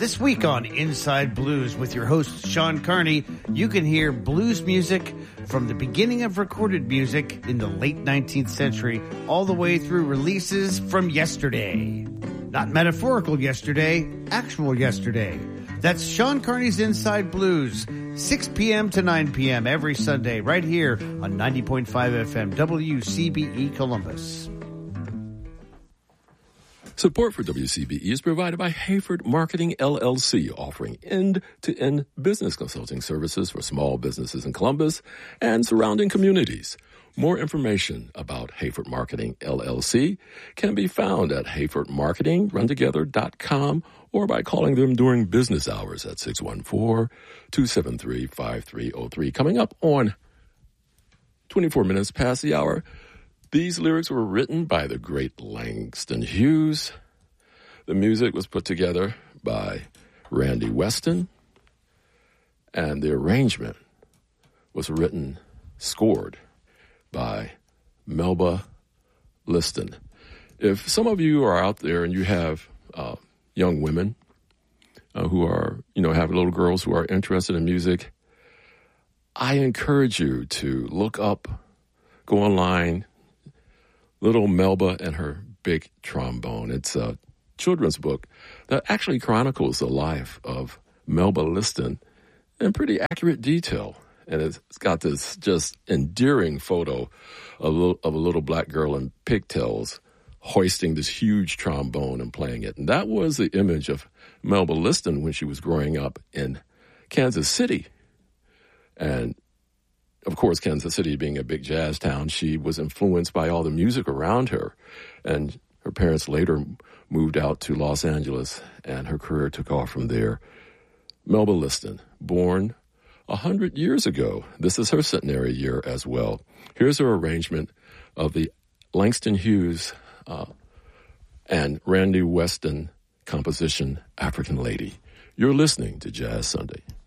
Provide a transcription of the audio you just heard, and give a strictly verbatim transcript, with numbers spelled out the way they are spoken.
This week on Inside Blues with your host, Sean Carney, you can hear blues music from the beginning of recorded music in the late nineteenth century all the way through releases from yesterday. Not metaphorical yesterday, actual yesterday. That's Sean Carney's Inside Blues, six p.m. to nine p.m. every Sunday right here on ninety point five F M W C B E Columbus. Support for W C B E is provided by Hayford Marketing, L L C, offering end-to-end business consulting services for small businesses in Columbus and surrounding communities. More information about Hayford Marketing, L L C can be found at hayford marketing run together dot com or by calling them during business hours at six one four, two seven three, five three zero three. Coming up on twenty-four minutes past the hour, these lyrics were written by the great Langston Hughes. The music was put together by Randy Weston, and the arrangement was written, scored by Melba Liston. If some of you are out there and you have uh, young women uh, who are, you know, have little girls who are interested in music, I encourage you to look up, go online, Little Melba and Her Big Trombone. It's a children's book that actually chronicles the life of Melba Liston in pretty accurate detail. And it's got this just endearing photo of a, little, of a little black girl in pigtails hoisting this huge trombone and playing it. And that was the image of Melba Liston when she was growing up in Kansas City. And of course, Kansas City being a big jazz town, she was influenced by all the music around her. And her parents later moved out to Los Angeles, and her career took off from there. Melba Liston, born a hundred years ago. This is her centenary year as well. Here's her arrangement of the Langston Hughes uh, and Randy Weston composition, African Lady. You're listening to Jazz Sunday.